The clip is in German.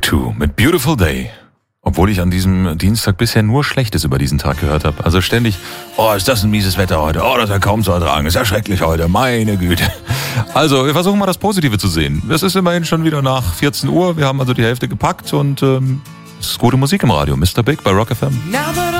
U2 mit Beautiful Day. Obwohl ich an diesem Dienstag bisher nur Schlechtes über diesen Tag gehört habe. Also ständig, oh, ist das ein mieses Wetter heute. Oh, das ist ja kaum zu ertragen. Ist ja schrecklich heute. Meine Güte. Also, wir versuchen mal das Positive zu sehen. Es ist immerhin schon wieder nach 14 Uhr. Wir haben also die Hälfte gepackt und es ist gute Musik im Radio. Mr. Big bei Rock FM.